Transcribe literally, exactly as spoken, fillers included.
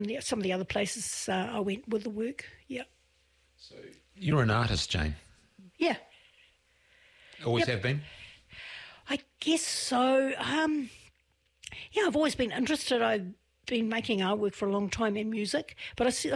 the, some of the other places uh, I went with the work. Yeah. So you're an artist, Jane. Yeah. Always Yep. have been? I guess so. Um, yeah, I've always been interested. I've been making artwork for a long time in music, but I,